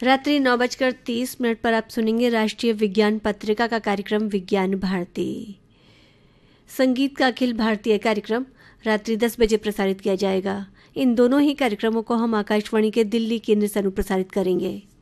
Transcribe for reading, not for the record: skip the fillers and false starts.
रात्रि 9:30 पर आप सुनेंगे राष्ट्रीय विज्ञान पत्रिका का कार्यक्रम विज्ञान भारती। संगीत का अखिल भारतीय कार्यक्रम रात्रि 10 बजे प्रसारित किया जाएगा। इन दोनों ही कार्यक्रमों को हम आकाशवाणी के दिल्ली केंद्र से अनुप्रसारित करेंगे।